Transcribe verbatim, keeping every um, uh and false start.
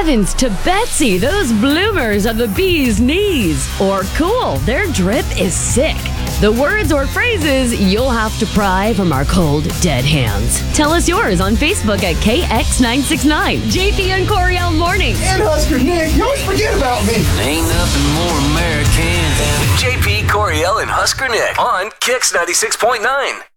Heavens to Betsy, those bloomers are the bee's knees. Or cool, their drip is sick. The words or phrases you'll have to pry from our cold, dead hands. Tell us yours on Facebook at K X nine six nine. J P and Coriel Mornings. And Husker Nick, you always forget about me. Ain't nothing more American than J P, Coriel, and Husker Nick on Kix ninety-six point nine.